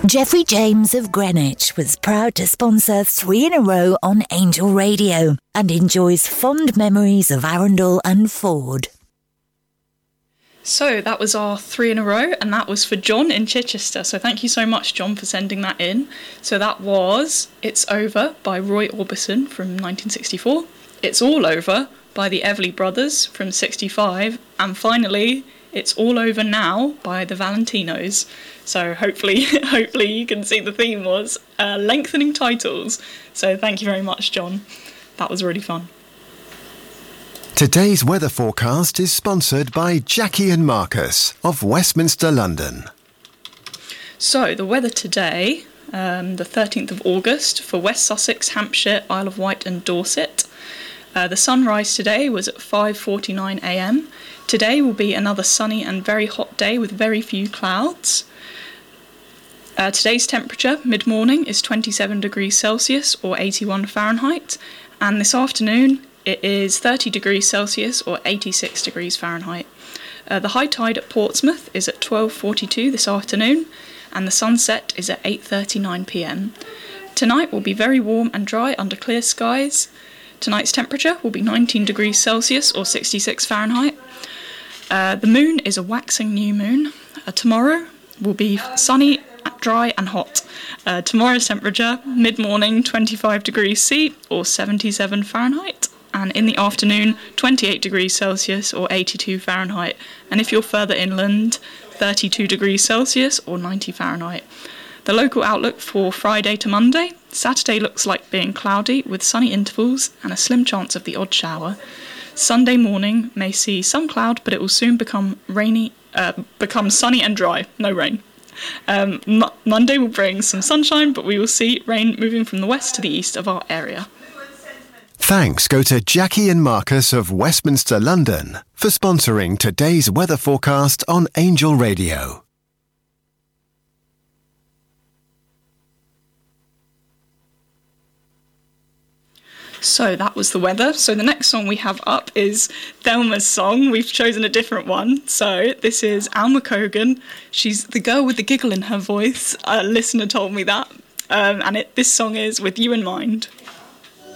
Jeffrey James of Greenwich was proud to sponsor 3 in a row on Angel Radio and enjoys fond memories of Arundel and Ford. So that was our 3 in a row, and that was for John in Chichester. So thank you so much, John, for sending that in. So that was It's Over by Roy Orbison from 1964, It's All Over by the Everly Brothers from 65, and finally, It's All Over Now by the Valentinos. So hopefully you can see the theme was lengthening titles. So thank you very much, John. That was really fun. Today's weather forecast is sponsored by Jackie and Marcus of Westminster, London. So the weather today, the 13th of August, for West Sussex, Hampshire, Isle of Wight and Dorset. The sunrise today was at 5:49 a.m. Today will be another sunny and very hot day with very few clouds. Today's temperature, mid-morning, is 27 degrees Celsius or 81 Fahrenheit. And this afternoon, it is 30 degrees Celsius or 86 degrees Fahrenheit. The high tide at Portsmouth is at 12:42 this afternoon, and the sunset is at 8:39 p.m. Tonight will be very warm and dry under clear skies. Tonight's temperature will be 19 degrees Celsius or 66 Fahrenheit. The moon is a waxing new moon. Tomorrow will be sunny, dry and hot. Tomorrow's temperature, mid-morning, 25 degrees C or 77 Fahrenheit. And in the afternoon, 28 degrees Celsius or 82 Fahrenheit. And if you're further inland, 32 degrees Celsius or 90 Fahrenheit. The local outlook for Friday to Monday. Saturday looks like being cloudy with sunny intervals and a slim chance of the odd shower. Sunday morning may see some cloud, but it will soon become sunny and dry. No rain. Monday will bring some sunshine, but we will see rain moving from the west to the east of our area. Thanks go to Jackie and Marcus of Westminster, London for sponsoring today's weather forecast on Angel Radio. So that was the weather. So the next song we have up is Thelma's song. We've chosen a different one. So this is Alma Cogan. She's the girl with the giggle in her voice. A listener told me that. And this song is With You in Mind.